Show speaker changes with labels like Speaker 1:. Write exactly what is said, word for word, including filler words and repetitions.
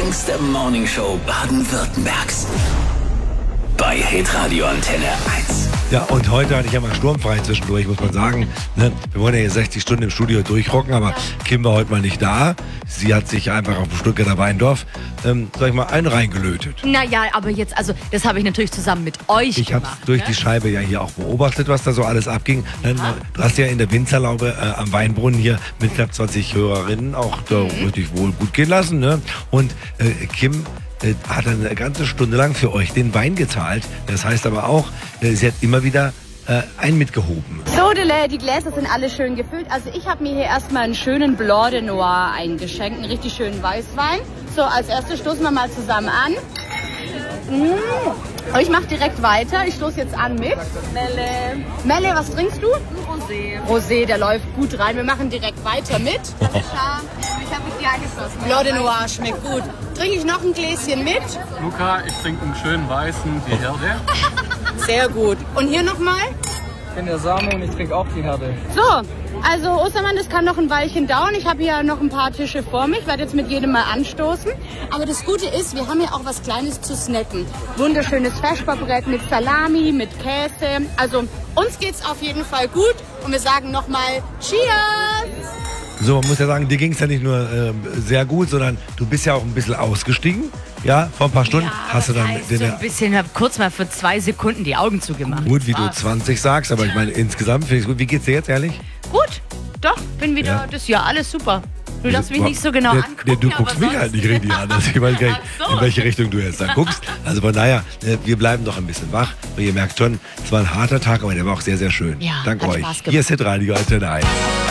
Speaker 1: längste Morningshow Baden-Württembergs. Bei Hitradio Antenne eins.
Speaker 2: Ja, und heute hatte ich ja mal sturmfrei zwischendurch, muss man sagen. Ne? Wir wollen ja hier sechzig Stunden im Studio durchrocken, aber Kim war heute mal nicht da. Sie hat sich einfach auf dem Stuttgarter Weindorf, ähm, sag ich mal, einen reingelötet.
Speaker 3: Naja, aber jetzt, also das habe ich natürlich zusammen mit euch
Speaker 2: Ich habe
Speaker 3: gemacht.
Speaker 2: durch
Speaker 3: ne?
Speaker 2: die Scheibe ja hier auch beobachtet, was da so alles abging. Dann,
Speaker 3: Ah.
Speaker 2: Du hast ja in der Winzerlaube äh, am Weinbrunnen hier mit knapp zwanzig Hörerinnen auch da
Speaker 3: Mhm.
Speaker 2: richtig wohl gut gehen lassen. Ne? Und äh, Kim äh, hat dann eine ganze Stunde lang für euch den Wein gezahlt. Das heißt aber auch, äh, sie hat immer wieder äh, einen mitgehoben.
Speaker 4: So, Dele, die Gläser sind alle schön gefüllt. Also ich habe mir hier erstmal einen schönen Blanc de Noir eingeschenkt, einen richtig schönen Weißwein. So, als erstes stoßen wir mal zusammen an. Mmh. Ich mache direkt weiter. Ich stoße jetzt an mit Melle. Melle, was trinkst du? Rosé. Rosé, der läuft gut rein. Wir machen direkt weiter mit.
Speaker 5: Ich habe mich hier angeschlossen.
Speaker 4: Blanc de Noir schmeckt gut. Trinke ich noch ein Gläschen mit?
Speaker 6: Luca, ich trinke einen schönen weißen, die Herde.
Speaker 4: Sehr gut. Und hier nochmal?
Speaker 7: Ich bin der Samu und ich trinke auch die Herde.
Speaker 4: So, also Ostermann, das kann noch ein Weilchen dauern. Ich habe hier noch ein paar Tische vor mich. Ich werde jetzt mit jedem mal anstoßen. Aber das Gute ist, wir haben hier auch was Kleines zu snacken. Wunderschönes Feschbarbrett mit Salami, mit Käse. Also uns geht's auf jeden Fall gut. Und wir sagen nochmal Cheers!
Speaker 2: So, man muss ja sagen, dir ging es ja nicht nur äh, sehr gut, sondern du bist ja auch ein bisschen ausgestiegen. Ja, vor ein paar Stunden
Speaker 3: Ja,
Speaker 2: hast du dann
Speaker 3: heißt
Speaker 2: den,
Speaker 3: so ein bisschen, ich habe kurz mal für zwei Sekunden die Augen zugemacht.
Speaker 2: gut, wie du
Speaker 3: War's.
Speaker 2: zwanzig sagst, aber ich meine, insgesamt finde ich es gut. Wie geht's dir jetzt, ehrlich?
Speaker 3: Gut, doch, bin wieder,
Speaker 2: Ja.
Speaker 3: das Jahr alles super. Du darfst mich
Speaker 2: Wa-
Speaker 3: nicht so genau
Speaker 2: der,
Speaker 3: angucken.
Speaker 2: der, Du guckst
Speaker 3: aber
Speaker 2: mich halt
Speaker 3: sonst-
Speaker 2: nicht richtig an. Also ich weiß gar nicht,
Speaker 3: Ach so.
Speaker 2: in welche Richtung du jetzt da guckst. Also von daher, äh, wir bleiben noch ein bisschen wach. Und ihr merkt schon, es war ein harter Tag, aber der war auch sehr, sehr schön.
Speaker 3: Ja,
Speaker 2: Dank
Speaker 3: hat
Speaker 2: euch.
Speaker 3: Spaß gemacht.
Speaker 2: Hier ist Hitradio Antenne eins.